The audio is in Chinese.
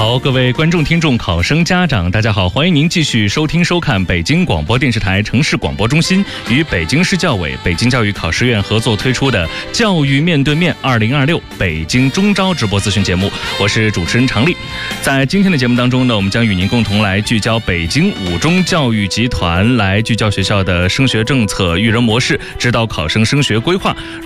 好，各位观众、听众、考生、家长，大家好，欢迎您继续收听、收看北京广播电视台城市广播中心与北京市教委、北京教育考试院合作推出的《教育面对面2026北京中招》直播咨询节目，我是主持人常丽。在今天的节目当中呢，我们将与您共同来聚焦北京五中教育集团，来聚焦学校的升学政策、育人模式，指导考生升学规划。